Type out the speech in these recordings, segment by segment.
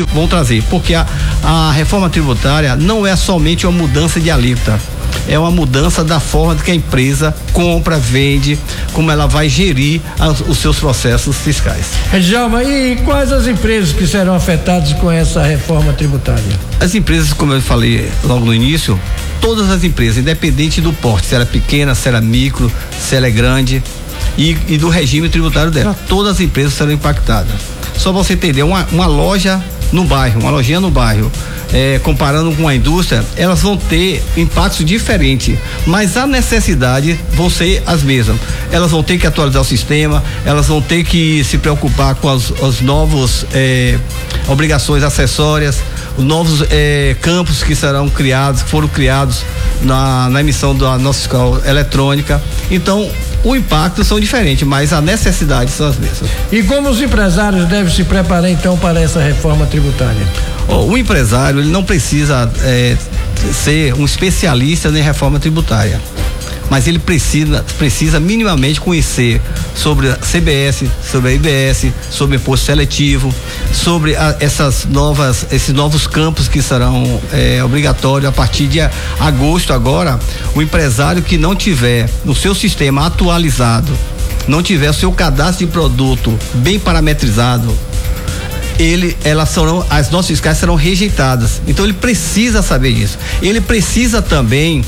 vão trazer, porque a reforma tributária não é somente uma mudança de alíquota, é uma mudança da forma que a empresa compra, vende, como ela vai gerir os seus processos fiscais. Djalma, e quais as empresas que serão afetadas com essa reforma tributária? As empresas, como eu falei logo no início, todas as empresas, independente do porte, se ela é pequena, se ela é micro, se ela é grande e do regime tributário dela, todas as empresas serão impactadas. Só pra você entender, uma loja no bairro, uma lojinha no bairro, comparando com a indústria, elas vão ter impactos diferentes, mas a necessidade vão ser as mesmas. Elas vão ter que atualizar o sistema, elas vão ter que se preocupar com as novas obrigações acessórias, os novos campos que serão criados, que foram criados na emissão da nossa fiscal eletrônica. Então, o impacto são diferentes, mas a necessidade são as mesmas. E como os empresários devem se preparar então para essa reforma tributária? O empresário, ele não precisa ser um especialista em reforma tributária, mas ele precisa minimamente conhecer sobre a CBS, sobre a IBS, sobre o imposto seletivo, sobre esses novos campos que serão obrigatórios a partir de agosto agora. O empresário que não tiver no seu sistema atualizado, não tiver o seu cadastro de produto bem parametrizado, as nossas fiscais serão rejeitadas. Então ele precisa saber isso. Ele precisa também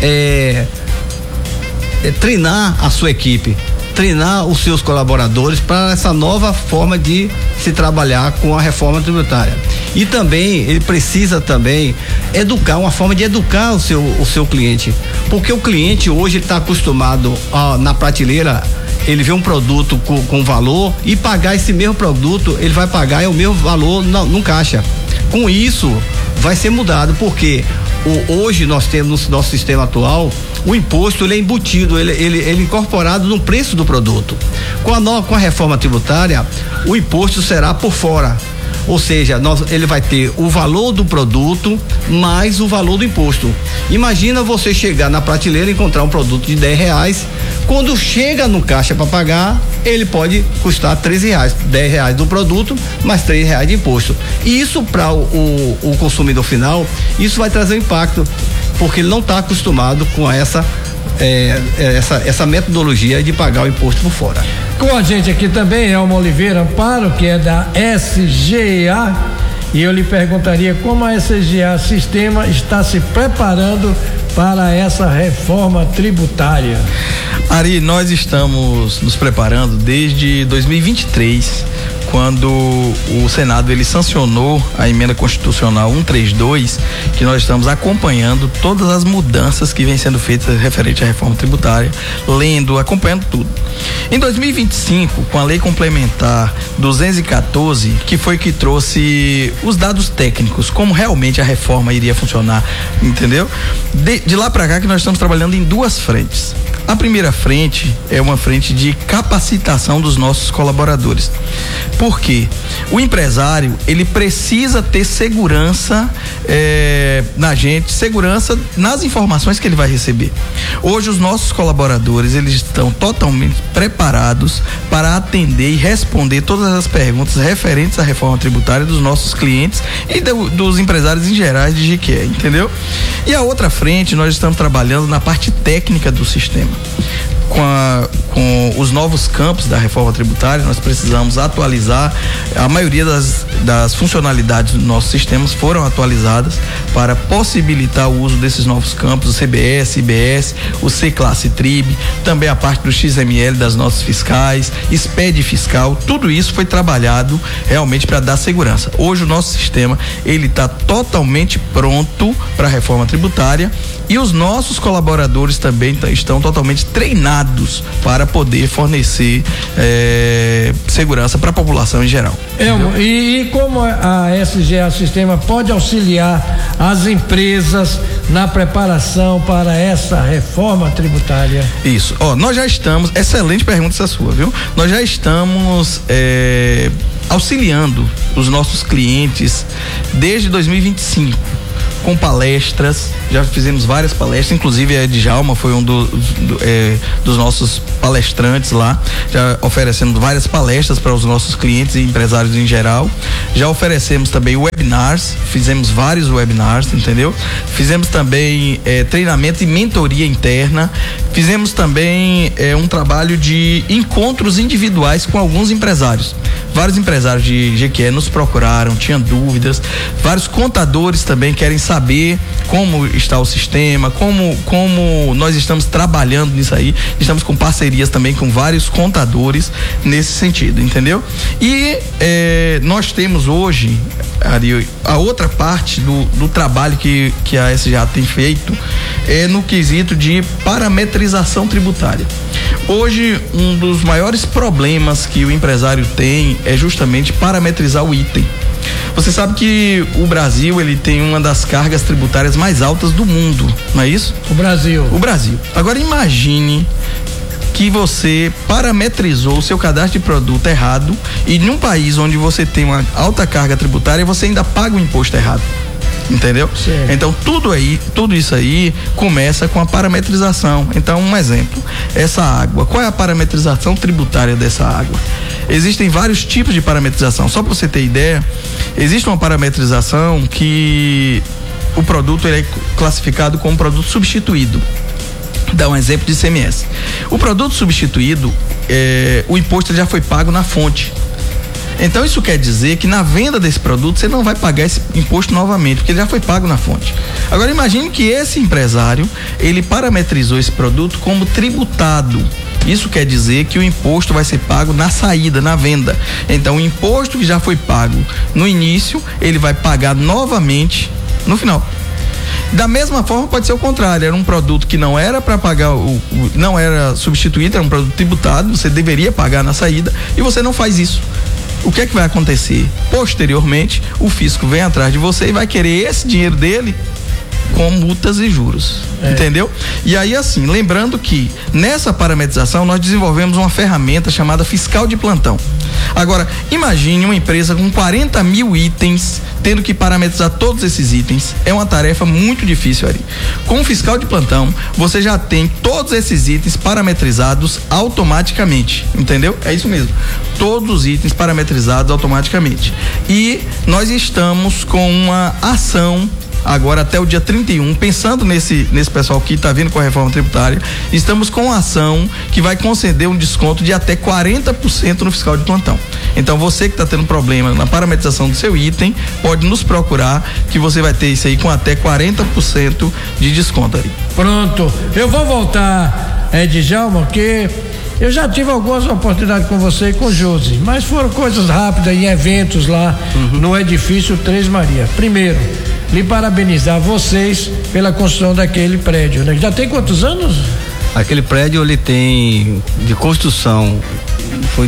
treinar a sua equipe, treinar os seus colaboradores para essa nova forma de se trabalhar com a reforma tributária. E também ele precisa também uma forma de educar o seu cliente, porque o cliente hoje está acostumado na prateleira, ele vê um produto com valor e pagar esse mesmo produto, ele vai pagar o mesmo valor no caixa. Com isso vai ser mudado, porque hoje nós temos no nosso sistema atual, o imposto ele é embutido, ele é incorporado no preço do produto. Com a reforma tributária, o imposto será por fora. Ou seja, ele vai ter o valor do produto mais o valor do imposto. Imagina você chegar na prateleira e encontrar um produto de R$10, quando chega no caixa para pagar, ele pode custar R$13, R$10 do produto mais R$3 de imposto. E isso para o consumidor final, isso vai trazer um impacto, porque ele não está acostumado com essa metodologia de pagar o imposto por fora. Com a gente aqui também Elmo Oliveira Amparo, que é da SGA, e eu lhe perguntaria como a SGA Sistema está se preparando para essa reforma tributária. Ari, nós estamos nos preparando desde 2023, quando o Senado ele sancionou a emenda constitucional 132, que nós estamos acompanhando todas as mudanças que vêm sendo feitas referente à reforma tributária, acompanhando tudo. Em 2025, com a lei complementar 214, que foi que trouxe os dados técnicos, como realmente a reforma iria funcionar, entendeu? De lá para cá que nós estamos trabalhando em duas frentes. A primeira frente é uma frente de capacitação dos nossos colaboradores. Por quê? O empresário, ele precisa ter segurança segurança nas informações que ele vai receber. Hoje os nossos colaboradores, eles estão totalmente preparados para atender e responder todas as perguntas referentes à reforma tributária dos nossos clientes e dos empresários em geral de Jequié, entendeu? E a outra frente, nós estamos trabalhando na parte técnica do sistema. Com os novos campos da reforma tributária, nós precisamos atualizar. A maioria das funcionalidades dos nossos sistemas foram atualizadas para possibilitar o uso desses novos campos, o CBS, IBS, o C-Classe Trib, também a parte do XML das notas fiscais, SPED fiscal, tudo isso foi trabalhado realmente para dar segurança. Hoje o nosso sistema, ele está totalmente pronto para a reforma tributária e os nossos colaboradores também estão totalmente treinados para poder fornecer segurança para a população em geral. E como a SGA Sistema pode auxiliar as empresas na preparação para essa reforma tributária? Isso, nós já estamos, excelente pergunta essa sua, viu? Nós já estamos auxiliando os nossos clientes desde 2025. com palestras, já fizemos várias palestras, inclusive a Djalma foi um dos nossos palestrantes lá, já oferecemos várias palestras para os nossos clientes e empresários em geral, já oferecemos também webinars, fizemos vários webinars, entendeu? Fizemos também treinamento e mentoria interna, fizemos também um trabalho de encontros individuais com alguns empresários. Vários empresários de Jequié nos procuraram, tinham dúvidas, vários contadores também querem saber como está o sistema, como nós estamos trabalhando nisso aí, estamos com parcerias também com vários contadores nesse sentido, entendeu? E nós temos hoje, Ari, a outra parte do trabalho que a SGA tem feito no quesito de parametrização tributária. Hoje, um dos maiores problemas que o empresário tem é justamente parametrizar o item. Você sabe que o Brasil, ele tem uma das cargas tributárias mais altas do mundo, não é isso? O Brasil. Agora imagine que você parametrizou o seu cadastro de produto errado e num país onde você tem uma alta carga tributária, você ainda paga o imposto errado. Entendeu? Certo. Então tudo isso aí começa com a parametrização. Então, um exemplo, essa água, qual é a parametrização tributária dessa água? Existem vários tipos de parametrização. Só para você ter ideia, existe uma parametrização que o produto ele é classificado como produto substituído. Dá um exemplo de ICMS. O produto substituído, o imposto já foi pago na fonte. Então isso quer dizer que na venda desse produto você não vai pagar esse imposto novamente, porque ele já foi pago na fonte. Agora imagine que esse empresário, ele parametrizou esse produto como tributado. Isso quer dizer que o imposto vai ser pago na saída, na venda. Então o imposto que já foi pago no início, ele vai pagar novamente no final. Da mesma forma pode ser o contrário, era um produto que não era para pagar, não era substituído, era um produto tributado, você deveria pagar na saída e você não faz isso. O que é que vai acontecer? Posteriormente, o fisco vem atrás de você e vai querer esse dinheiro dele com multas e juros, entendeu? E aí assim, lembrando que nessa parametrização nós desenvolvemos uma ferramenta chamada fiscal de plantão. Agora, imagine uma empresa com 40 mil itens tendo que parametrizar todos esses itens. É uma tarefa muito difícil, Ari. Com o fiscal de plantão, você já tem todos esses itens parametrizados automaticamente, entendeu? É isso mesmo. Todos os itens parametrizados automaticamente. E nós estamos com uma ação agora até o dia 31, pensando nesse pessoal que está vindo com a reforma tributária, estamos com uma ação que vai conceder um desconto de até 40% no fiscal de plantão. Então você que está tendo problema na parametrização do seu item, pode nos procurar que você vai ter isso aí com até 40% de desconto ali. Pronto, eu vou voltar, Djalma, porque eu já tive algumas oportunidades com você e com o Josi, mas foram coisas rápidas em eventos lá no edifício Três Marias. Primeiro, lhe parabenizar vocês pela construção daquele prédio, né? Já tem quantos anos? Aquele prédio ele tem de construção, foi em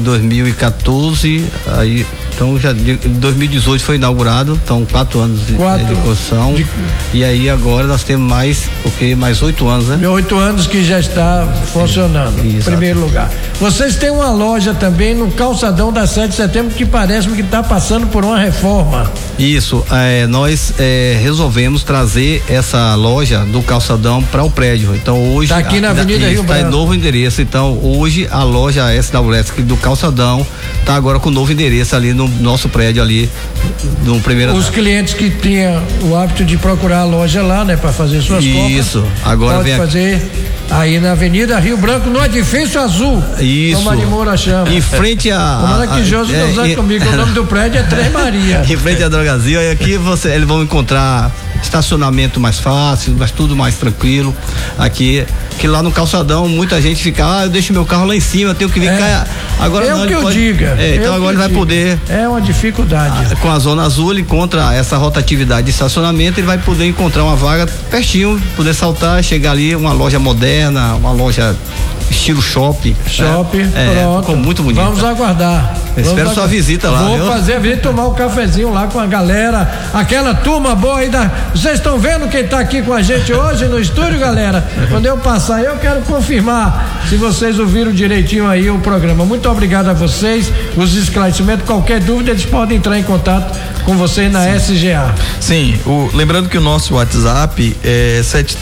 2014, aí então já em 2018 foi inaugurado, então 4 anos de construção. E aí agora nós temos mais 8 anos, né? 8 anos que já está funcionando, em primeiro lugar. Vocês têm uma loja também no calçadão da 7 de setembro que parece-me que está passando por uma reforma. Isso, nós resolvemos trazer essa loja do calçadão para o prédio. Então hoje está aqui na Avenida Rio Branco. Está em novo endereço. Então hoje a loja SWS do calçadão está agora com novo endereço ali no nosso prédio ali no primeiro. Os clientes que tinham o hábito de procurar a loja lá, né, para fazer suas compras. Isso. Agora pode fazer aí na Avenida Rio Branco, no edifício azul. Isso. Como a de Moura chama. Em frente a. Como é que José está usando comigo? O nome do prédio é Três Marias. Em frente à Drogazil, aí aqui eles vão encontrar estacionamento mais fácil, mas tudo mais tranquilo. Aqui, que lá no calçadão muita gente fica, eu deixo meu carro lá em cima, eu tenho que vir cá. Agora não, ele pode, diga. Então agora ele vai poder. É uma dificuldade. Com a zona azul ele encontra essa rotatividade de estacionamento, ele vai poder encontrar uma vaga pertinho, poder saltar, chegar ali, uma loja moderna, uma loja estilo shopping. Shopping, pronto. Ficou muito bonito. Vamos aguardar. Espero sua visita lá. Vou fazer a visita, tomar um cafezinho lá com a galera, aquela turma boa aí vocês estão vendo quem tá aqui com a gente hoje no estúdio, galera? Quando eu passar, eu quero confirmar se vocês ouviram direitinho aí o programa. Muito obrigado a vocês, os esclarecimentos, qualquer dúvida eles podem entrar em contato com vocês na SGA. Sim, lembrando que o nosso WhatsApp é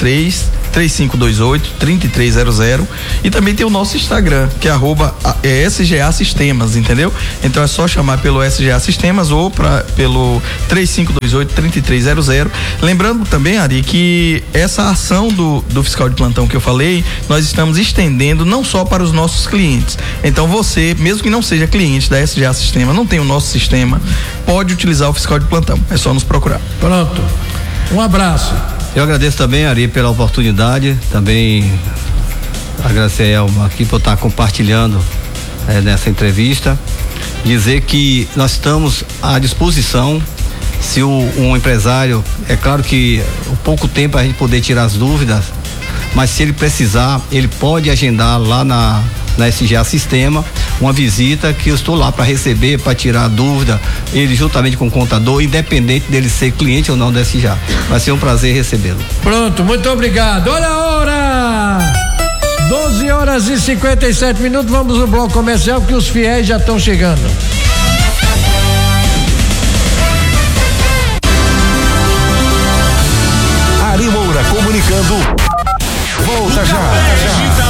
3528-3300 e também tem o nosso Instagram, que é @SGA Sistemas, entendeu? Então é só chamar pelo SGA Sistemas ou pelo 3528-3300. Lembrando também, Ari, que essa ação do fiscal de plantão que eu falei, nós estamos estendendo não só para os nossos clientes. Então você, mesmo que não seja cliente da SGA Sistema, não tem o nosso sistema, pode utilizar o fiscal de plantão. É só nos procurar. Pronto. Um abraço. Eu agradeço também, Ari, pela oportunidade, também agradecer a Elma aqui por estar compartilhando nessa entrevista, dizer que nós estamos à disposição, se um empresário, é claro que um pouco tempo a gente poder tirar as dúvidas, mas se ele precisar, ele pode agendar lá na SGA Sistema uma visita, que eu estou lá para receber, para tirar a dúvida, ele juntamente com o contador, independente dele ser cliente ou não da SGA. Vai ser um prazer recebê-lo. Pronto, muito obrigado. Olha a hora! 12h57, vamos no bloco comercial que os fiéis já estão chegando. Ari Moura comunicando